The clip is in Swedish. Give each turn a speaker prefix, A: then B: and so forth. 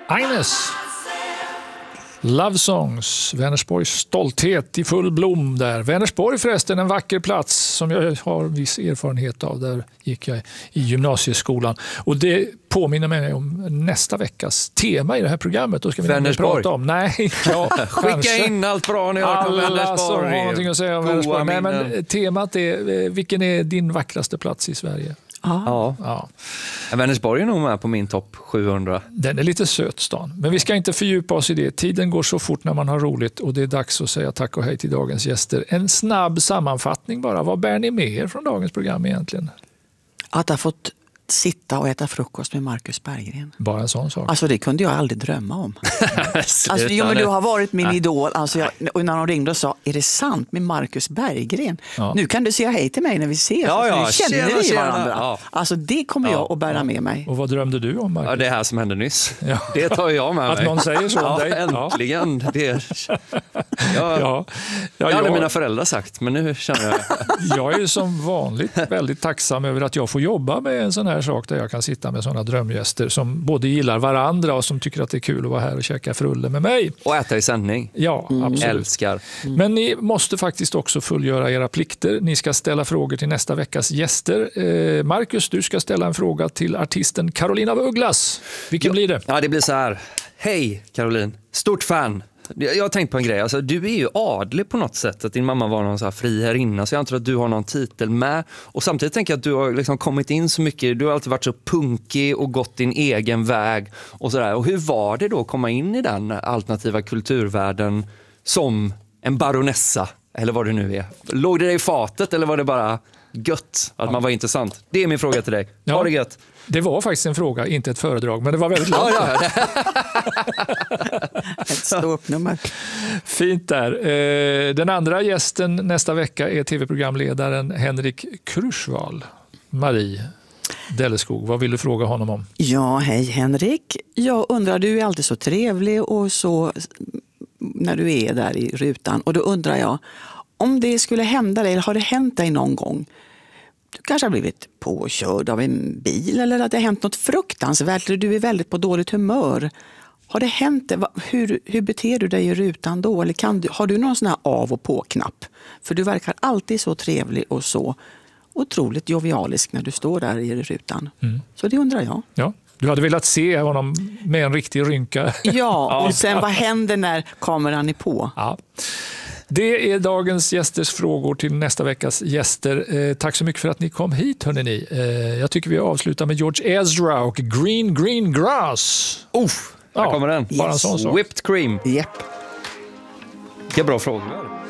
A: Agnes. Love Songs, Vänersborgs stolthet i full blom där. Vänersborg förresten, en vacker plats som jag har viss erfarenhet av. Där gick jag i gymnasieskolan. Och det påminner mig om nästa veckas tema i det här programmet. Då ska vi
B: Vänersborg.
A: prata om. Nej, ja,
B: skicka in allt bra ni har om Vänersborg.
A: Alla som har någonting att säga om Vänersborg. Nej, men temat är, vilken är din vackraste plats i Sverige?
B: Ja. Vänersborg är nog med på min topp 700.
A: Den är lite söt stan. Men vi ska inte fördjupa oss i det. Tiden går så fort när man har roligt och det är dags att säga tack och hej till dagens gäster. En snabb sammanfattning bara. Vad bär ni med er från dagens program egentligen?
C: Att ha fått sitta och äta frukost med Marcus Berggren.
A: Bara en sån sak.
C: Alltså det kunde jag aldrig drömma om. Alltså, men du har varit min idol. Alltså, och när de ringde och sa, är det sant med Marcus Berggren? Ja. Nu kan du säga hej till mig när vi ses.
B: Ja,
C: nu känner vi varandra.
B: Ja.
C: Alltså det kommer jag att bära med mig.
A: Och vad drömde du om, Marcus?
B: Ja, det här som hände nyss. Ja. Det tar jag med mig.
A: Att någon säger så om dig.
B: Äntligen. Det har aldrig mina föräldrar sagt, men nu känner jag...
A: Jag är ju som vanligt väldigt tacksam över att jag får jobba med en sån här sak där jag kan sitta med såna drömgäster som både gillar varandra och som tycker att det är kul att vara här och käka frulle med mig.
B: Och äta i sändning.
A: Ja, absolut.
B: Älskar.
A: Men ni måste faktiskt också fullgöra era plikter. Ni ska ställa frågor till nästa veckas gäster. Marcus, du ska ställa en fråga till artisten Carolina af Ugglas. Vilken blir det?
B: Ja, det blir så här. Hej Caroline, stort fan. Jag har tänkt på en grej, alltså, du är ju adlig på något sätt, att din mamma var någon så här friherrinna, så jag antar att du har någon titel med, och samtidigt tänker jag att du har liksom kommit in så mycket, du har alltid varit så punkig och gått din egen väg och sådär. Och hur var det då att komma in i den alternativa kulturvärlden som en baronessa, eller vad det nu är? Låg det dig i fatet eller var det bara gött att man var intressant? Det är min fråga till dig. Ha det gött.
A: Det var faktiskt en fråga, inte ett föredrag, men det var väldigt långt.
C: Ett ståuppnummer.
A: Fint där. Den andra gästen nästa vecka är tv-programledaren Henrik Kruschwal. Marie Delleskog, vad vill du fråga honom om?
C: Ja, hej Henrik. Jag undrar, du är alltid så trevlig och så när du är där i rutan. Och då undrar jag, om det skulle hända dig, eller har det hänt dig någon gång? Du kanske har blivit påkörd av en bil eller att det har hänt något fruktansvärt eller du är väldigt på dåligt humör. Har det hänt det? Hur beter du dig i rutan då? Eller har du någon sån här av- och på-knapp? För du verkar alltid så trevlig och så otroligt jovialisk när du står där i rutan. Så det undrar jag.
A: Ja. Du hade velat se honom med en riktig rynka.
C: Ja, och sen vad händer när kameran är på?
A: Ja. Det är dagens gästers frågor till nästa veckas gäster. Tack så mycket för att ni kom hit, hörni ni. Jag tycker vi avslutar med George Ezra och Green Green Grass.
B: Här kommer den.
A: Bara en sån sak.
B: Whipped cream.
C: Japp.
B: Vilka bra frågor.